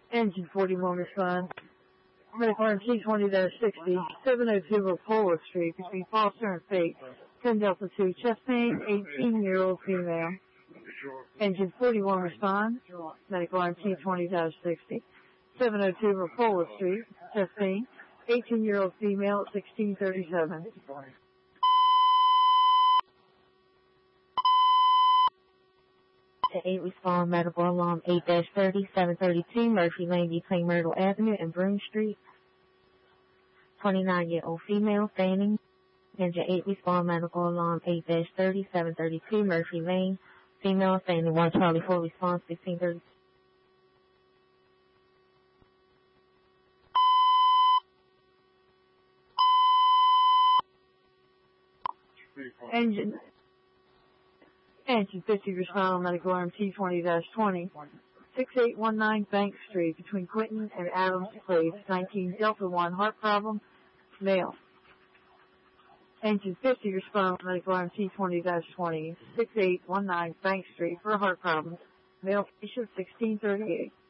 Engine 41 respond. Medical arm T20-60, 702 Rapolo Street between Foster and Fate. 10 Delta 2, chest pain, 18-year-old female. Engine 41 respond. Medical arm T20-60, 702 Rapolo Street, chest pain, 18-year-old female at 1637. To 8 respond, medical alarm 8-30, 732 Murphy Lane between Myrtle Avenue and Broome Street. 29-year-old female fainting. Engine 8 respond, medical alarm 8-30, 732 Murphy Lane, female fainting. 1 Charlie 4 response 1530. Engine 50 respond, medical arm T20-20, 6819 Bank Street between Quinton and Adams Place, 19 Delta 1, heart problem, male. Engine 50 respond, medical arm T20-20, 6819 Bank Street for a heart problem, male patient 1638.